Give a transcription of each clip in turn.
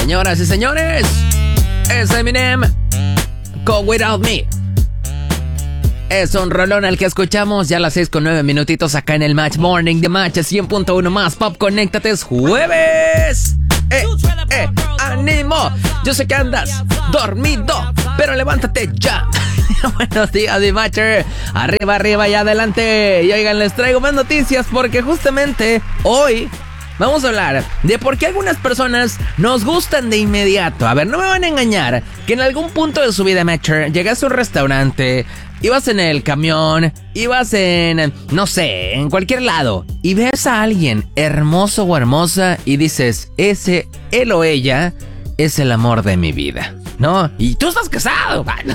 Señoras y señores, es Eminem con Without Me. Es un rolón al que escuchamos ya a las 6:09 minutitos acá en el Match Morning de Match 100.1 más Pop. Conéctate, es jueves. ¡Ánimo! Yo sé que andas dormido, pero levántate ya. Buenos días, mi Matcher. Arriba, arriba y adelante. Y oigan, les traigo más noticias porque justamente hoy vamos a hablar de por qué algunas personas nos gustan de inmediato. A ver, no me van a engañar que en algún punto de su vida, Matcher, llegaste a un restaurante, ibas en el camión, ibas en, no sé, en cualquier lado, y ves a alguien hermoso o hermosa y dices, él o ella es el amor de mi vida, ¿no? Y tú estás casado, man.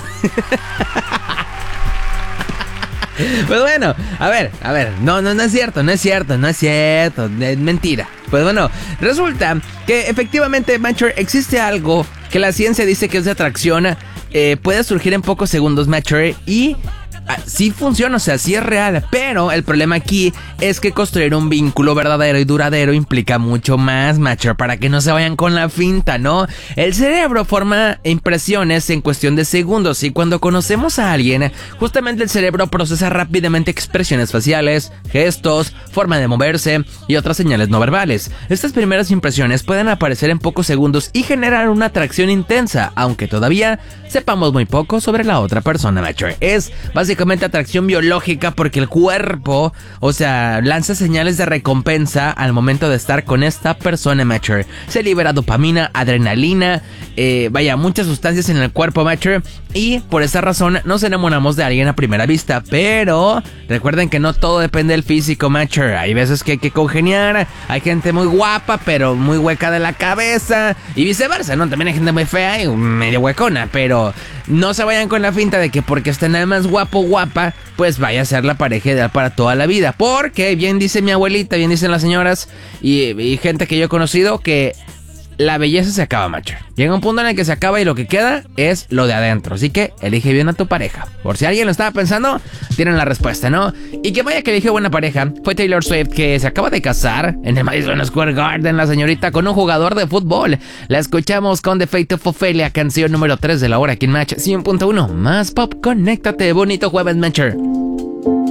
Pues bueno, a ver, no es cierto, es mentira. Pues bueno, resulta que efectivamente, Matcher, existe algo que la ciencia dice que es de atracción, puede surgir en pocos segundos, Matcher, y sí funciona, o sea, sí es real, pero el problema aquí es que construir un vínculo verdadero y duradero implica mucho más, Matcher, para que no se vayan con la finta, ¿no? El cerebro forma impresiones en cuestión de segundos y cuando conocemos a alguien, justamente el cerebro procesa rápidamente expresiones faciales, gestos, forma de moverse y otras señales no verbales. Estas primeras impresiones pueden aparecer en pocos segundos y generar una atracción intensa, aunque todavía sepamos muy poco sobre la otra persona, Matcher. Es básicamente atracción biológica porque el cuerpo, o sea, lanza señales de recompensa al momento de estar con esta persona, Matcher. Se libera dopamina, adrenalina, muchas sustancias en el cuerpo, Matcher, y por esa razón nos enamoramos de alguien a primera vista. Pero recuerden que no todo depende del físico, Matcher. Hay veces que hay que congeniar, hay gente muy guapa pero muy hueca de la cabeza y viceversa, ¿no? También hay gente muy fea y medio huecona, pero no se vayan con la finta de que porque está nada más guapo, guapa, pues vaya a ser la pareja ideal para toda la vida. Porque bien dice mi abuelita, bien dicen las señoras y gente que yo he conocido que la belleza se acaba, Matcher. Llega un punto en el que se acaba y lo que queda es lo de adentro. Así que elige bien a tu pareja. Por si alguien lo estaba pensando, tienen la respuesta, ¿no? Y que vaya que eligió buena pareja fue Taylor Swift, que se acaba de casar en el Madison Square Garden, la señorita, con un jugador de fútbol. La escuchamos con The Fate of Ophelia, canción número 3 de la hora aquí en Match 100.1 más Pop. Conéctate, bonito jueves, Matcher.